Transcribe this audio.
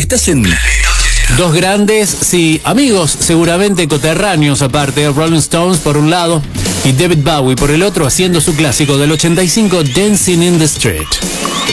Estás en... Dos grandes, sí, amigos, seguramente coterráneos aparte, Rolling Stones por un lado y David Bowie por el otro, haciendo su clásico del 85, Dancing in the Street.